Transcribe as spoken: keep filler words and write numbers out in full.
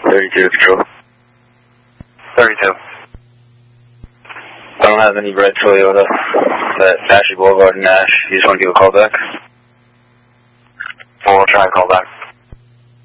thirty-two, control. thirty-two. I don't have any red Toyota. That Ashley Boulevard in Nash. You just want to give a call back? We'll try and call back.